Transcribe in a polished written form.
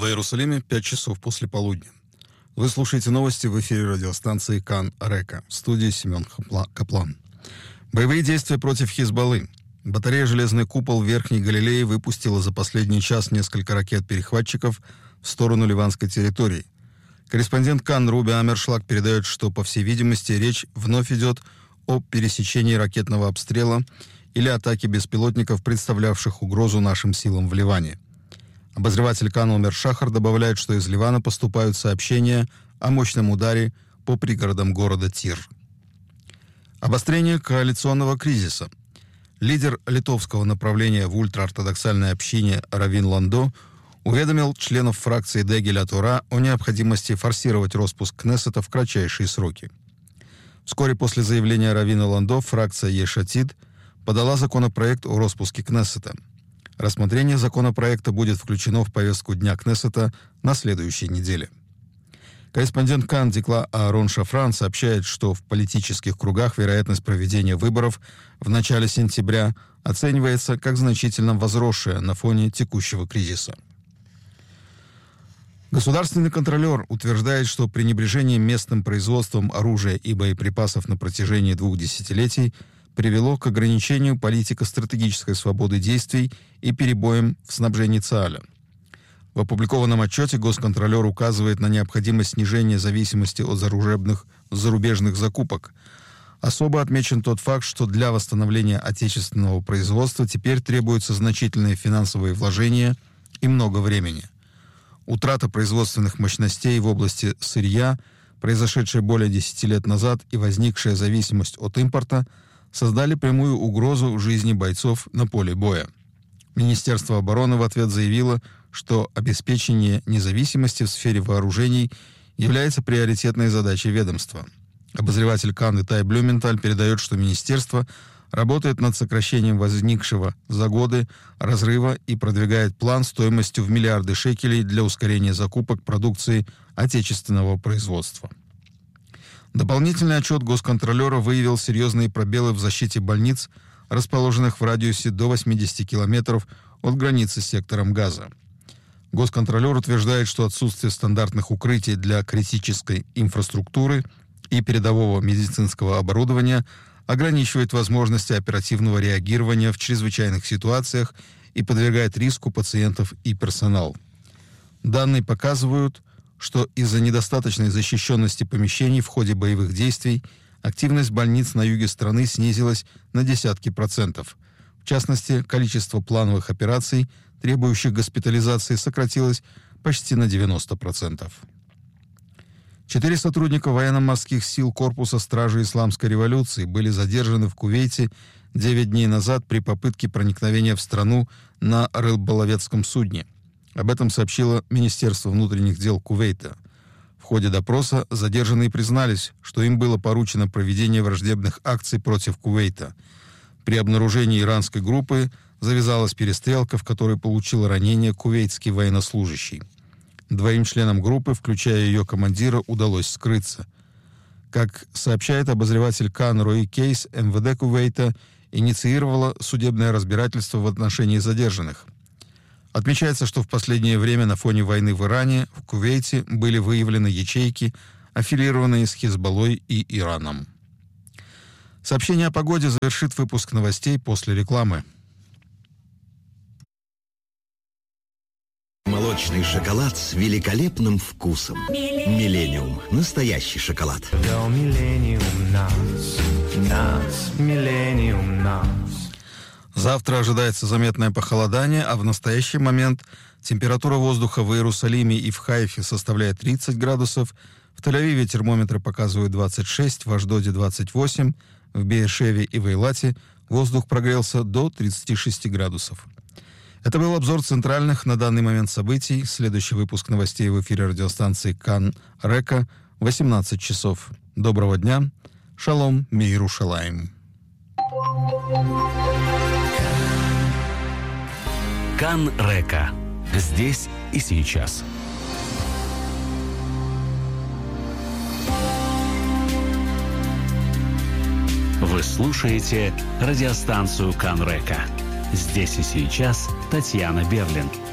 В Иерусалиме 5 часов после полудня. Вы слушаете новости в эфире радиостанции Кан Река. В студии Семен Каплан. Боевые действия против Хизбаллы. Батарея «Железный купол» в Верхней Галилее выпустила за последний час несколько ракет-перехватчиков в сторону ливанской территории. Корреспондент Кан Руби Амершлаг передает, что, по всей видимости, речь вновь идет о пересечении ракетного обстрела или атаке беспилотников, представлявших угрозу нашим силам в Ливане. Обозреватель Кан Омер Шахар добавляет, что из Ливана поступают сообщения о мощном ударе по пригородам города Тир. Обострение коалиционного кризиса. Лидер литовского направления в ультраортодоксальной общине Равин Ландо уведомил членов фракции Дегель ат-Тора о необходимости форсировать распуск Кнессета в кратчайшие сроки. Вскоре после заявления Равина Ландо фракция Еш Атид подала законопроект о распуске Кнессета. Рассмотрение законопроекта будет включено в повестку дня Кнессета на следующей неделе. Корреспондент Кан Дикла Аарон Шафран сообщает, что в политических кругах вероятность проведения выборов в начале сентября оценивается как значительно возросшая на фоне текущего кризиса. Государственный контролер утверждает, что пренебрежение местным производством оружия и боеприпасов на протяжении 2 десятилетий привело к ограничению политико-стратегической свободы действий и перебоям в снабжении ЦААЛа. В опубликованном отчете госконтролер указывает на необходимость снижения зависимости от зарубежных закупок. Особо отмечен тот факт, что для восстановления отечественного производства теперь требуются значительные финансовые вложения и много времени. Утрата производственных мощностей в области сырья, произошедшая более 10 лет назад, и возникшая зависимость от импорта создали прямую угрозу жизни бойцов на поле боя. Министерство обороны в ответ заявило, что обеспечение независимости в сфере вооружений является приоритетной задачей ведомства. Обозреватель Кан Итай Блюменталь передает, что министерство работает над сокращением возникшего за годы разрыва и продвигает план стоимостью в миллиарды шекелей для ускорения закупок продукции отечественного производства. Дополнительный отчет госконтролера выявил серьезные пробелы в защите больниц, расположенных в радиусе до 80 километров от границы с сектором Газа. Госконтролер утверждает, что отсутствие стандартных укрытий для критической инфраструктуры и передового медицинского оборудования ограничивает возможности оперативного реагирования в чрезвычайных ситуациях и подвергает риску пациентов и персонал. Данные показывают, что из-за недостаточной защищенности помещений в ходе боевых действий активность больниц на юге страны снизилась на десятки процентов. В частности, количество плановых операций, требующих госпитализации, сократилось почти на 90%. 4 сотрудника военно-морских сил Корпуса Стражи Исламской революции были задержаны в Кувейте 9 дней назад при попытке проникновения в страну на рыболовецком судне. Об этом сообщило Министерство внутренних дел Кувейта. В ходе допроса задержанные признались, что им было поручено проведение враждебных акций против Кувейта. При обнаружении иранской группы завязалась перестрелка, в которой получил ранение кувейтский военнослужащий. 2 членам группы, включая ее командира, удалось скрыться. Как сообщает обозреватель Кан Рои Кейс, МВД Кувейта инициировало судебное разбирательство в отношении задержанных. Отмечается, что в последнее время на фоне войны в Иране в Кувейте были выявлены ячейки, аффилированные с Хизбаллой и Ираном. Сообщение о погоде завершит выпуск новостей после рекламы. Молочный шоколад с великолепным вкусом. Миллениум. Настоящий шоколад. Завтра ожидается заметное похолодание, а в настоящий момент температура воздуха в Иерусалиме и в Хайфе составляет 30 градусов, в Тель-Авиве термометры показывают 26, в Ашдоде 28, в Беэр-Шеве и в Эйлате воздух прогрелся до 36 градусов. Это был обзор центральных на данный момент событий. Следующий выпуск новостей в эфире радиостанции Кан Река в 18 часов. Доброго дня. Шалом, Миерушалаим. Кан Река. Здесь и сейчас. Вы слушаете радиостанцию Кан Река. Здесь и сейчас Татьяна Берлин.